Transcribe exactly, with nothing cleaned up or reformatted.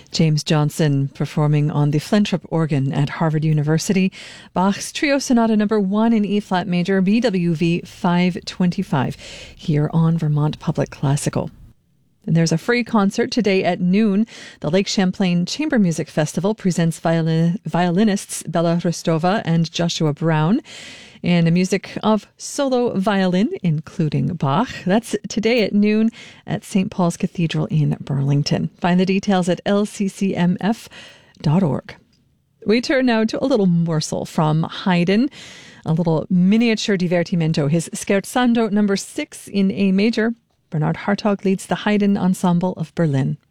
James Johnson performing on the Flentrop organ at Harvard University. Bach's Trio Sonata number one in E-flat major, B W V five twenty-five, here on Vermont Public Classical. And there's a free concert today at noon. The Lake Champlain Chamber Music Festival presents violin- violinists Bella Rostova and Joshua Brown in the music of solo violin, including Bach. That's today at noon at Saint Paul's Cathedral in Burlington. Find the details at l c c m f dot org. We turn now to a little morsel from Haydn, a little miniature divertimento, his Scherzando number six in A major. Bernard Hartog leads the Haydn Ensemble of Berlin.